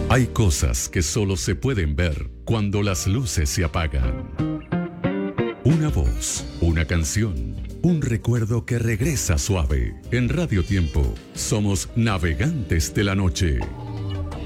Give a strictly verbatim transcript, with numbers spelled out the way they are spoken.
Hay cosas que solo se pueden ver cuando las luces se apagan. Una voz, una canción, un recuerdo que regresa suave. En Radio Tiempo somos navegantes de la noche.